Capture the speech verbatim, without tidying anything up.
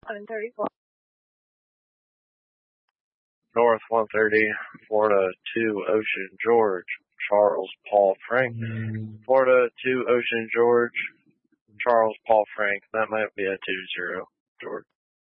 seven thirty-four. North one thirty, Florida two Ocean George, Charles Paul Frank. Florida two Ocean George, Charles Paul Frank. That might be a two zero, George.